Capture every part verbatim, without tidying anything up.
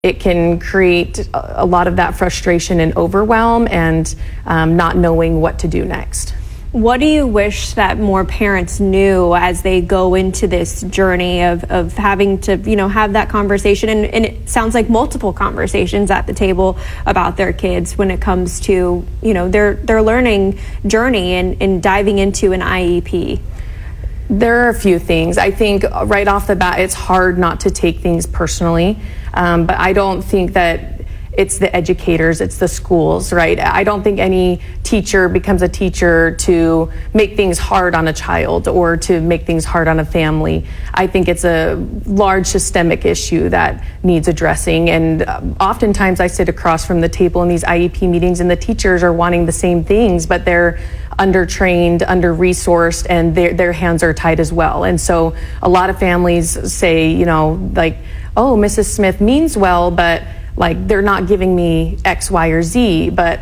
it can create a lot of that frustration and overwhelm and um, not knowing what to do next. What do you wish that more parents knew as they go into this journey of, of having to, you know, have that conversation? And, and it sounds like multiple conversations at the table about their kids when it comes to, you know, their, their learning journey and, and diving into an I E P. There are a few things. I think right off the bat, it's hard not to take things personally, um, but I don't think that it's the educators, it's the schools, right? I don't think any teacher becomes a teacher to make things hard on a child or to make things hard on a family. I think it's a large systemic issue that needs addressing. And um, oftentimes I sit across from the table in these I E P meetings and the teachers are wanting the same things, but they're under-trained, under-resourced, and their, their hands are tied as well. And so a lot of families say, you know, like, oh, Missus Smith means well, but like they're not giving me X, Y, or Z. But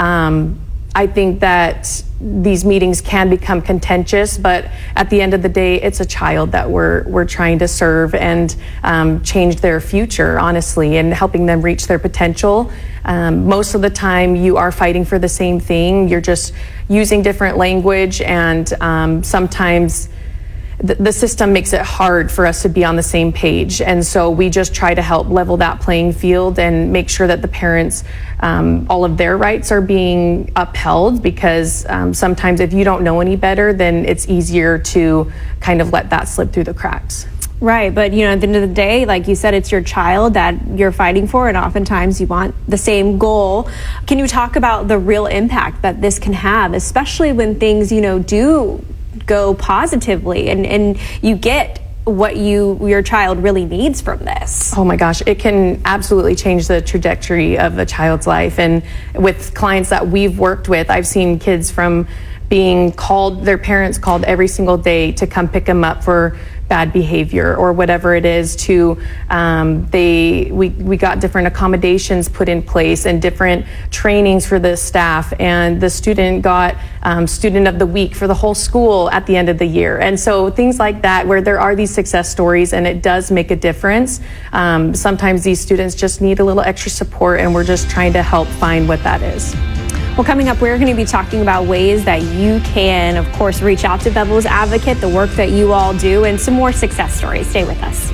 um, I think that these meetings can become contentious, but at the end of the day, it's a child that we're we're trying to serve and um, change their future, honestly, and helping them reach their potential. Um, most of the time, you are fighting for the same thing. You're just using different language, and um, sometimes the system makes it hard for us to be on the same page. And so we just try to help level that playing field and make sure that the parents, um, all of their rights are being upheld, because um, sometimes if you don't know any better, then it's easier to kind of let that slip through the cracks. Right, but you know, at the end of the day, like you said, it's your child that you're fighting for, and oftentimes you want the same goal. Can you talk about the real impact that this can have, especially when things, you know, do go positively and, and you get what you your child really needs from this? Oh my gosh, it can absolutely change the trajectory of a child's life. And with clients that we've worked with, I've seen kids from being called, their parents called every single day to come pick them up for bad behavior or whatever it is, to um, they we, we got different accommodations put in place and different trainings for the staff, and the student got um, student of the week for the whole school at the end of the year. And so things like that, where there are these success stories and it does make a difference. Um, sometimes these students just need a little extra support, and we're just trying to help find what that is. Well, coming up, we're going to be talking about ways that you can, of course, reach out to Bevel's Advocate, the work that you all do, and some more success stories. Stay with us.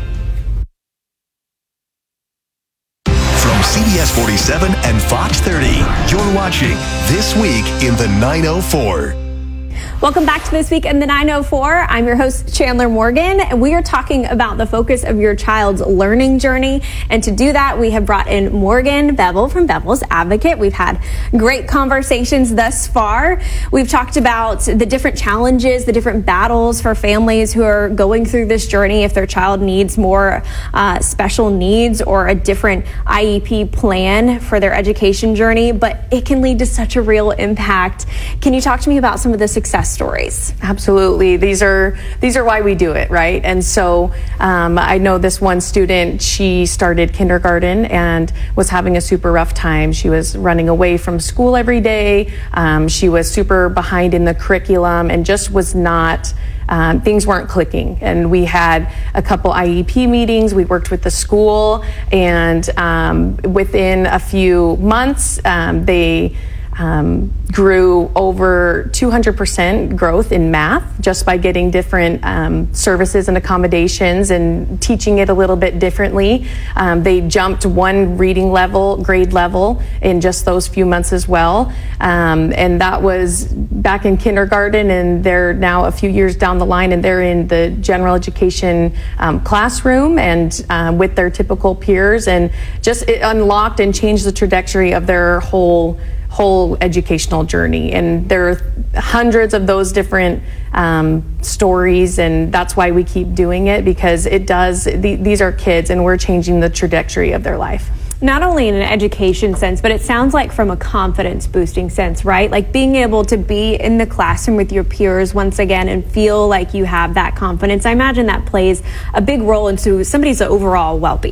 From C B S forty-seven and Fox thirty, you're watching This Week in the nine oh four. Welcome back to This Week in the nine oh four. I'm your host, Chandler Morgan, and we are talking about the focus of your child's learning journey. And to do that, we have brought in Morgan Bevel from Bevel's Advocate. We've had great conversations thus far. We've talked about the different challenges, the different battles for families who are going through this journey if their child needs more uh, special needs or a different I E P plan for their education journey, but it can lead to such a real impact. Can you talk to me about some of the success stories? Absolutely. These are these are why we do it, right? And so um, I know this one student, she started kindergarten and was having a super rough time. She was running away from school every day. Um, she was super behind in the curriculum and just was not, um, things weren't clicking. And we had a couple I E P meetings. We worked with the school, and um, within a few months, um, they Um, grew over two hundred percent growth in math just by getting different um, services and accommodations and teaching it a little bit differently. Um, they jumped one reading level, grade level in just those few months as well. Um, and that was back in kindergarten, and they're now a few years down the line, and they're in the general education um, classroom and uh, with their typical peers, and just it unlocked and changed the trajectory of their whole whole educational journey. And there are hundreds of those different um, stories, and that's why we keep doing it, because it does, th- these are kids, and we're changing the trajectory of their life. Not only in an education sense, but it sounds like from a confidence boosting sense, right? Like being able to be in the classroom with your peers once again and feel like you have that confidence. I imagine that plays a big role into somebody's overall well-being.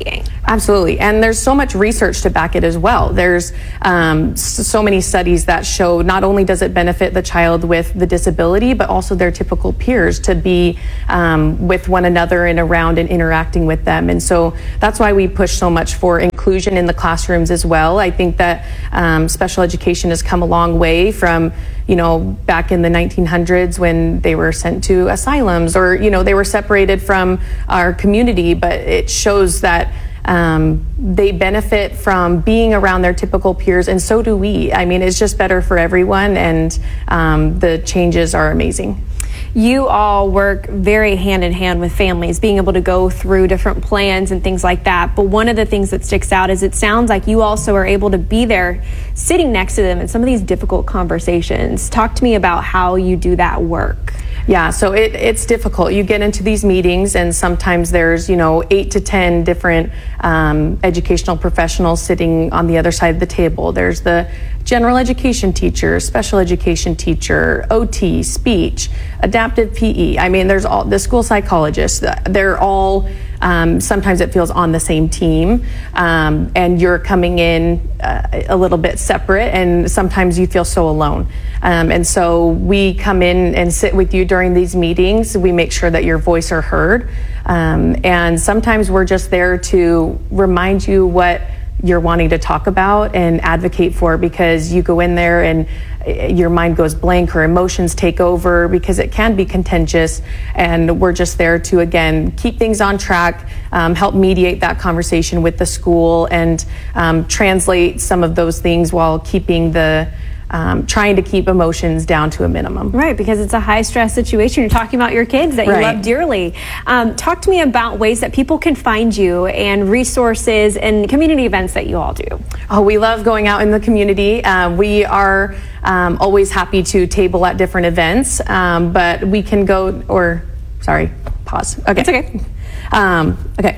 Absolutely. And there's so much research to back it as well. There's um, so many studies that show not only does it benefit the child with the disability, but also their typical peers to be um, with one another and around and interacting with them. And so that's why we push so much for inclusion in the classrooms as well. I think that um, special education has come a long way from, you know, back in the nineteen hundreds when they were sent to asylums, or, you know, they were separated from our community, but it shows that Um, they benefit from being around their typical peers, and so do we. I mean, it's just better for everyone, and um, the changes are amazing. You all work very hand in hand with families, being able to go through different plans and things like that. But one of the things that sticks out is it sounds like you also are able to be there sitting next to them in some of these difficult conversations. Talk to me about how you do that work. Yeah, so it, it's difficult. You get into these meetings and sometimes there's, you know, eight to ten different um, educational professionals sitting on the other side of the table. There's the general education teacher, special education teacher, O T, speech, adaptive P E. I mean, there's all the school psychologists. They're all, um, sometimes it feels on the same team, um, and you're coming in uh, a little bit separate, and sometimes you feel so alone. Um, and so we come in and sit with you during these meetings. We make sure that your voice are heard. Um, and sometimes we're just there to remind you what you're wanting to talk about and advocate for, because you go in there and your mind goes blank or emotions take over because it can be contentious, and we're just there to, again, keep things on track, um, help mediate that conversation with the school, and um, translate some of those things while keeping the Um, trying to keep emotions down to a minimum. Right, because it's a high stress situation. You're talking about your kids that you Right. love dearly. Um, talk to me about ways that people can find you and resources and community events that you all do. Oh, we love going out in the community. Uh, we are um, always happy to table at different events, um, but we can go, or sorry, pause. Okay. It's okay. Um, okay.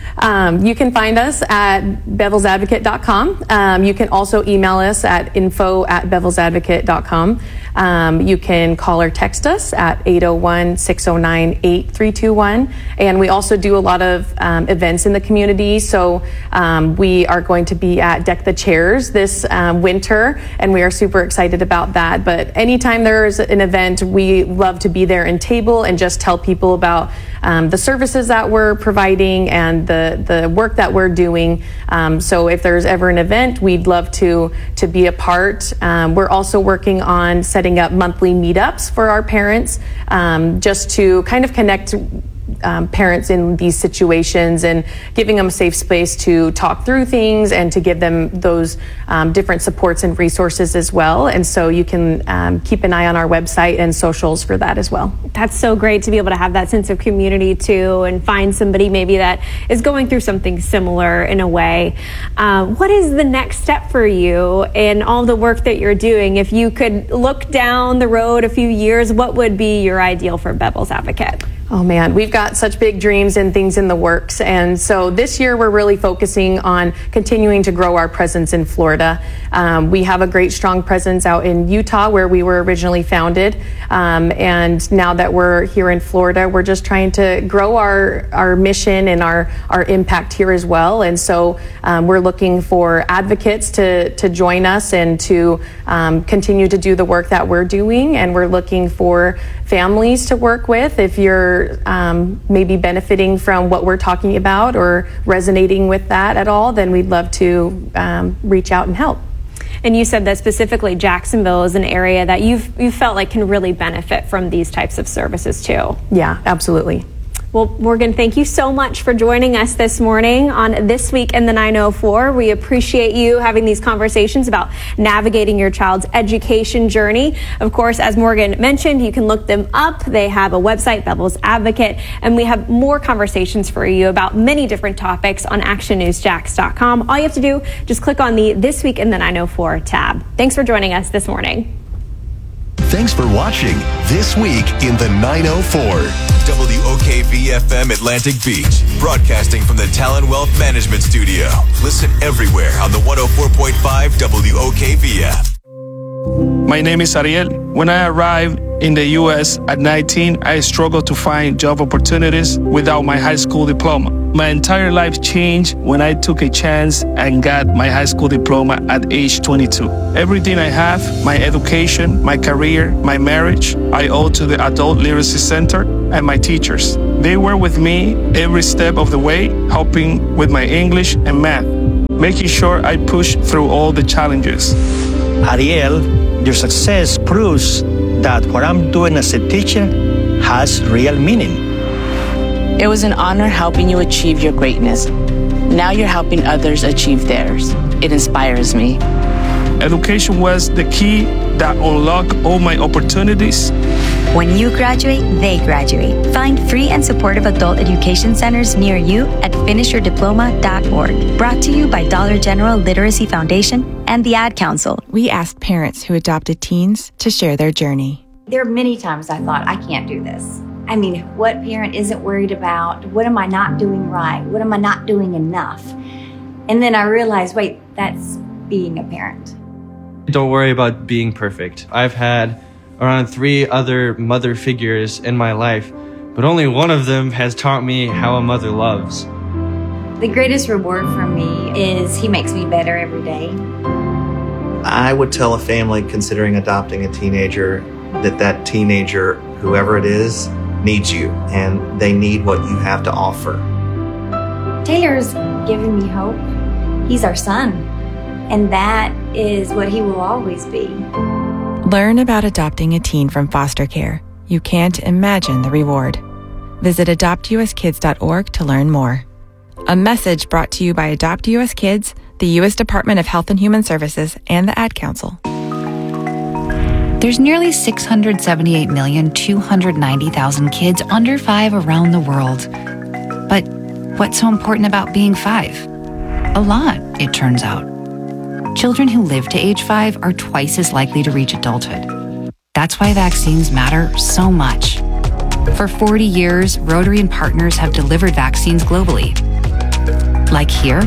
Um, you can find us at bevels advocate dot com. Um, you can also email us at info at bevels advocate dot com. Um, you can call or text us at eight oh one, six oh nine, eight three two one. And we also do a lot of um, events in the community. So um, we are going to be at Deck the Chairs this um, winter, and we are super excited about that. But anytime there's an event, we love to be there and table and just tell people about um, the services that we're providing and the, the work that we're doing. Um, so if there's ever an event, we'd love to, to be a part. Um, we're also working on setting up monthly meetups for our parents, um, just to kind of connect Um, parents in these situations and giving them a safe space to talk through things and to give them those um, different supports and resources as well. And so you can um, keep an eye on our website and socials for that as well. That's so great to be able to have that sense of community too, and find somebody maybe that is going through something similar in a way. Um, what is the next step for you in all the work that you're doing? If you could look down the road a few years, what would be your ideal for Bevels Advocate? Oh man, we've got such big dreams and things in the works. And so this year we're really focusing on continuing to grow our presence in Florida. Um, we have a great strong presence out in Utah, where we were originally founded. Um, and now that we're here in Florida, we're just trying to grow our, our mission and our, our impact here as well. And so um, we're looking for advocates to, to join us and to um, continue to do the work that we're doing. And we're looking for families to work with. If you're um, maybe benefiting from what we're talking about or resonating with that at all, then we'd love to um, reach out and help. And you said that specifically Jacksonville is an area that you've you felt like can really benefit from these types of services too. Yeah, absolutely. Well, Morgan, thank you so much for joining us this morning on This Week in the nine oh four. We appreciate you having these conversations about navigating your child's education journey. Of course, as Morgan mentioned, you can look them up. They have a website, Bevels Advocate, and we have more conversations for you about many different topics on action news jax dot com. All you have to do, just click on the This Week in the nine oh four tab. Thanks for joining us this morning. Thanks for watching This Week in the nine oh four. W O K V F M Atlantic Beach, broadcasting from the Talon Wealth Management Studio. Listen everywhere on the one oh four point five W O K V F. My name is Ariel. When I arrived in the U S at nineteen, I struggled to find job opportunities without my high school diploma. My entire life changed when I took a chance and got my high school diploma at age twenty-two. Everything I have, my education, my career, my marriage, I owe to the Adult Literacy Center and my teachers. They were with me every step of the way, helping with my English and math, making sure I push through all the challenges. Ariel, your success proves that what I'm doing as a teacher has real meaning. It was an honor helping you achieve your greatness. Now you're helping others achieve theirs. It inspires me. Education was the key that unlocked all my opportunities. When you graduate, they graduate. Find free and supportive adult education centers near you at finish your diploma dot org. Brought to you by Dollar General Literacy Foundation and the Ad Council. We asked parents who adopted teens to share their journey. There are many times I thought, I can't do this. I mean, what parent isn't worried about? What am I not doing right? What am I not doing enough? And then I realized, wait, that's being a parent. Don't worry about being perfect. I've had around three other mother figures in my life, but only one of them has taught me how a mother loves. The greatest reward for me is he makes me better every day. I would tell a family considering adopting a teenager that that teenager, whoever it is, needs you, and they need what you have to offer. Taylor's given me hope. He's our son, and that is what he will always be. Learn about adopting a teen from foster care. You can't imagine the reward. Visit adopt u s kids dot org to learn more. A message brought to you by Adopt U S Kids, the U S Department of Health and Human Services, and the Ad Council. There's nearly six hundred seventy-eight million, two hundred ninety thousand kids under five around the world. But what's so important about being five? A lot, it turns out. Children who live to age five are twice as likely to reach adulthood. That's why vaccines matter so much. For forty years, Rotary and partners have delivered vaccines globally. Like here,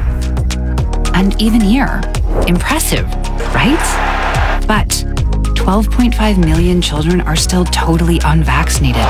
and even here. Impressive, right? But twelve point five million children are still totally unvaccinated.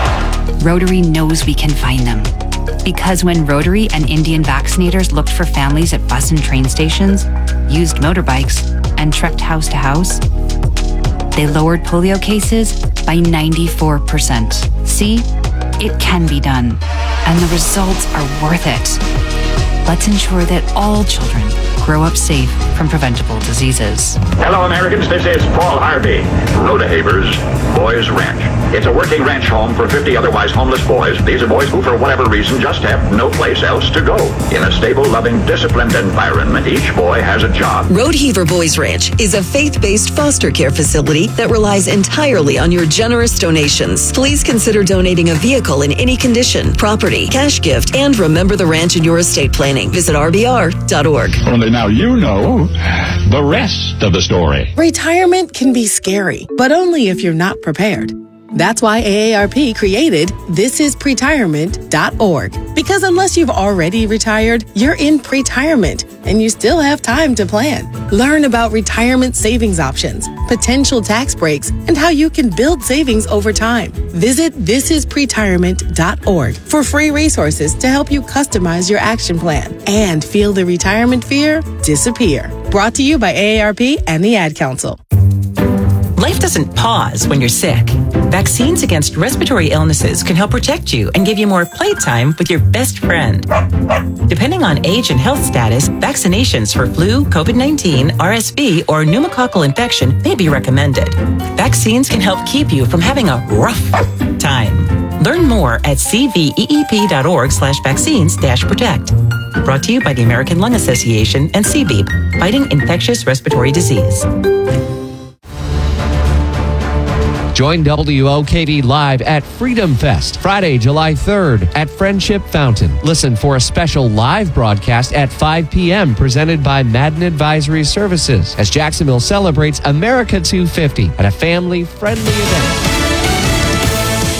Rotary knows we can find them. Because when Rotary and Indian vaccinators looked for families at bus and train stations, used motorbikes, and trekked house to house, they lowered polio cases by ninety-four percent. See, it can be done, and the results are worth it. Let's ensure that all children grow up safe from preventable diseases. Hello, Americans. This is Paul Harvey. Rhoda-Havers Boys Ranch. It's a working ranch home for fifty otherwise homeless boys. These are boys who, for whatever reason, just have no place else to go. In a stable, loving, disciplined environment, each boy has a job. Rodeheaver Boys Ranch is a faith-based foster care facility that relies entirely on your generous donations. Please consider donating a vehicle in any condition, property, cash gift, and remember the ranch in your estate planning. Visit r b r dot org. Only now you know the rest of the story. Retirement can be scary, but only if you're not prepared. That's why A A R P created this is pretirement dot org. Because unless you've already retired, you're in pretirement and you still have time to plan. Learn about retirement savings options, potential tax breaks, and how you can build savings over time. Visit this is pretirement dot org for free resources to help you customize your action plan and feel the retirement fear disappear. Brought to you by A A R P and the Ad Council. Life doesn't pause when you're sick. Vaccines against respiratory illnesses can help protect you and give you more playtime with your best friend. Depending on age and health status, vaccinations for flu, COVID nineteen, R S V, or pneumococcal infection may be recommended. Vaccines can help keep you from having a rough time. Learn more at c v e e p dot org slash vaccines dash protect. Brought to you by the American Lung Association and C B E E P, fighting infectious respiratory disease. Join W O K V Live at Freedom Fest, Friday, July third at Friendship Fountain. Listen for a special live broadcast at five p.m. presented by Madden Advisory Services as Jacksonville celebrates America two fifty at a family-friendly event.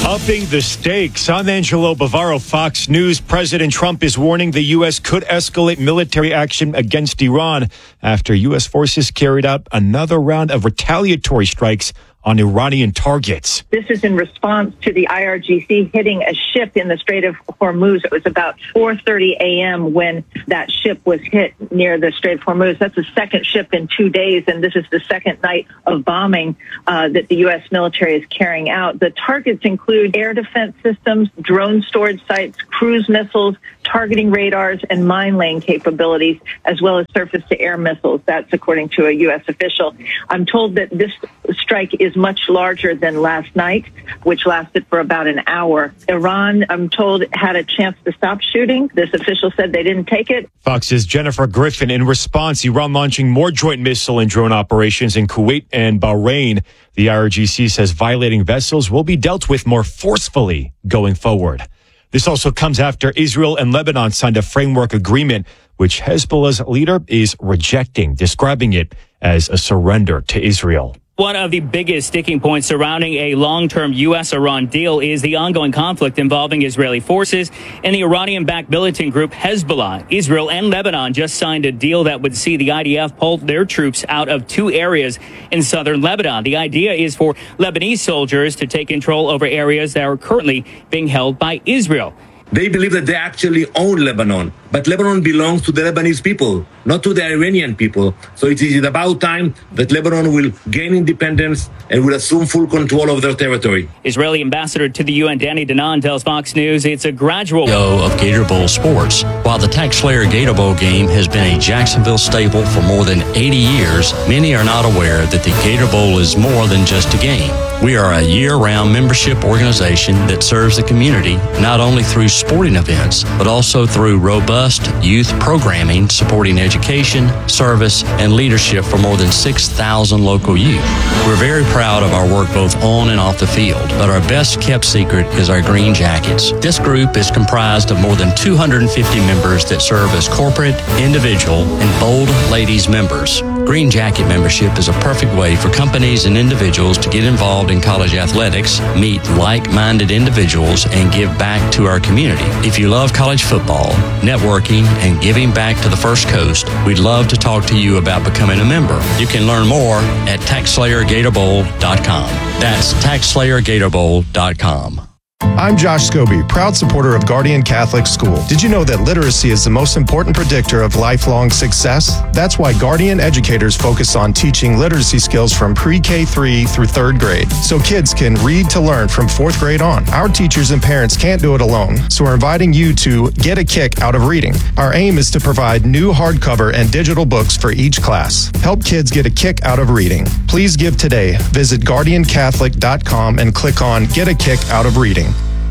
Upping the stakes. I'm Angelo Bavaro, Fox News. President Trump is warning the U S could escalate military action against Iran after U S forces carried out another round of retaliatory strikes on Iranian targets. This is in response to the I R G C hitting a ship in the Strait of Hormuz. It was about four thirty a.m. when that ship was hit near the Strait of Hormuz. That's the second ship in two days, and this is the second night of bombing uh, that the U S military is carrying out. The targets include air defense systems, drone storage sites, cruise missiles, targeting radars, and mine laying capabilities, as well as surface-to-air missiles. That's according to a U S official. I'm told that this strike is much larger than last night, which lasted for about an hour. Iran, I'm told, had a chance to stop shooting. This official said they didn't take it. Fox's Jennifer Griffin. In response, Iran launching more joint missile and drone operations in Kuwait and Bahrain. The I R G C says violating vessels will be dealt with more forcefully going forward. This also comes after Israel and Lebanon signed a framework agreement, which Hezbollah's leader is rejecting, describing it as a surrender to Israel. One of the biggest sticking points surrounding a long-term U S Iran deal is the ongoing conflict involving Israeli forces and the Iranian-backed militant group Hezbollah. Israel and Lebanon just signed a deal that would see the I D F pull their troops out of two areas in southern Lebanon. The idea is for Lebanese soldiers to take control over areas that are currently being held by Israel. They believe that they actually own Lebanon, but Lebanon belongs to the Lebanese people, not to the Iranian people. So it is about time that Lebanon will gain independence and will assume full control of their territory. Israeli ambassador to the U N, Danny Danon, tells Fox News it's a gradual of Gator Bowl sports. While the TaxSlayer Gator Bowl game has been a Jacksonville staple for more than eighty years, many are not aware that the Gator Bowl is more than just a game. We are a year-round membership organization that serves the community not only through sporting events, but also through robust youth programming supporting education, service, and leadership for more than six thousand local youth. We're very proud of our work both on and off the field, but our best kept secret is our Green Jackets. This group is comprised of more than two hundred fifty members that serve as corporate, individual, and bold ladies members. Green Jacket membership is a perfect way for companies and individuals to get involved in college athletics, meet like-minded individuals, and give back to our community. If you love college football, networking, and giving back to the First Coast, we'd love to talk to you about becoming a member. You can learn more at tax slayer gator bowl dot com. That's tax slayer gator bowl dot com. I'm Josh Scobie, proud supporter of Guardian Catholic School. Did you know that literacy is the most important predictor of lifelong success? That's why Guardian educators focus on teaching literacy skills from pre-K three through third grade, so kids can read to learn from fourth grade on. Our teachers and parents can't do it alone, so we're inviting you to get a kick out of reading. Our aim is to provide new hardcover and digital books for each class. Help kids get a kick out of reading. Please give today. Visit guardian catholic dot com and click on Get a Kick Out of Reading.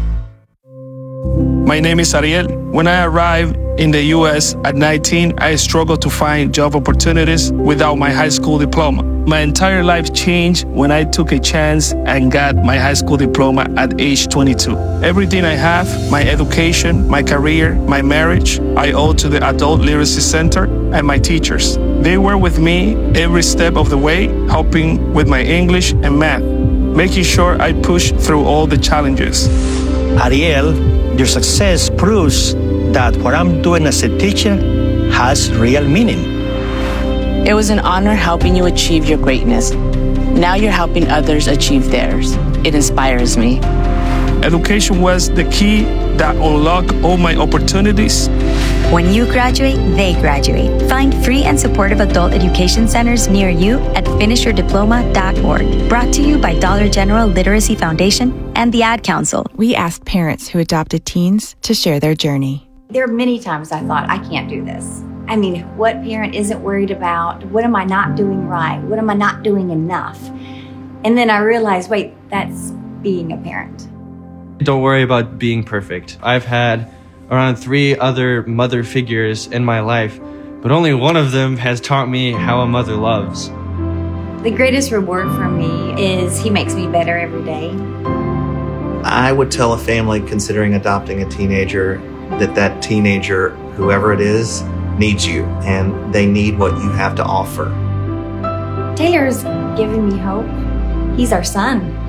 My name is Ariel. When I arrived in the U S at nineteen, I struggled to find job opportunities without my high school diploma. My entire life changed when I took a chance and got my high school diploma at age twenty-two. Everything I have, my education, my career, my marriage, I owe to the Adult Literacy Center and my teachers. They were with me every step of the way, helping with my English and math, making sure I pushed through all the challenges. Ariel, your success proves that what I'm doing as a teacher has real meaning. It was an honor helping you achieve your greatness. Now you're helping others achieve theirs. It inspires me. Education was the key that unlocked all my opportunities. When you graduate, they graduate. Find free and supportive adult education centers near you at finish your diploma dot org. Brought to you by Dollar General Literacy Foundation and the Ad Council. We asked parents who adopted teens to share their journey. There are many times I thought, I can't do this. I mean, what parent isn't worried about, what am I not doing right? What am I not doing enough? And then I realized, wait, that's being a parent. Don't worry about being perfect. I've had around three other mother figures in my life, but only one of them has taught me how a mother loves. The greatest reward for me is he makes me better every day. I would tell a family considering adopting a teenager that that teenager, whoever it is, needs you, and they need what you have to offer. Taylor's giving me hope. He's our son.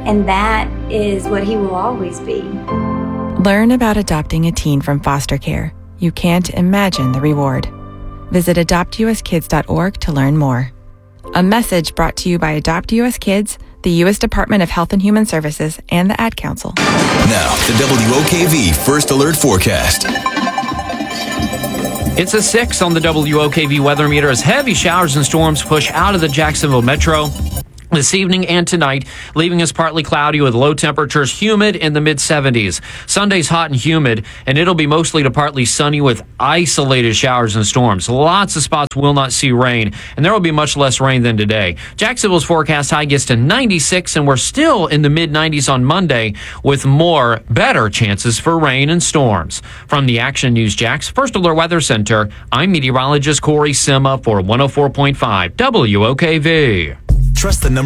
And that is what he will always be. Learn about adopting a teen from foster care. You can't imagine the reward. Visit adopt u s kids dot org to learn more. A message brought to you by Adopt U S Kids, the U S Department of Health and Human Services, and the Ad Council. Now, the W O K V First Alert Forecast. It's a six on the W O K V weather meter as heavy showers and storms push out of the Jacksonville metro this evening and tonight, leaving us partly cloudy with low temperatures, humid in the mid seventies. Sunday's hot and humid, and it'll be mostly to partly sunny with isolated showers and storms. Lots of spots will not see rain, and there will be much less rain than today. Jacksonville's forecast high gets to ninety-six, and we're still in the mid nineties on Monday with more, better chances for rain and storms. From the Action News Jax First Alert Weather Center, I'm meteorologist Corey Sima for one oh four point five W O K V. Trust the number